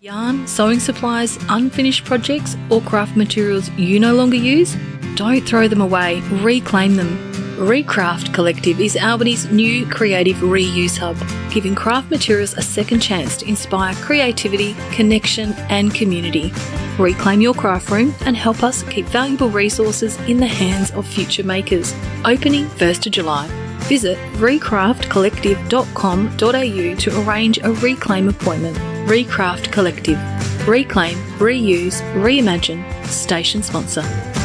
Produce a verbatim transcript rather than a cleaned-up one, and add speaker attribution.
Speaker 1: Yarn, sewing supplies, unfinished projects, or craft materials you no longer use? Don't throw them away, reclaim them. Recraft Collective is Albany's new creative reuse hub, giving craft materials a second chance to inspire creativity, connection and community. Reclaim your craft room and help us keep valuable resources in the hands of future makers. Opening first of July. Visit recraft collective dot com dot a u to arrange a reclaim appointment. Recraft Collective. Reclaim, reuse, reimagine. Station sponsor.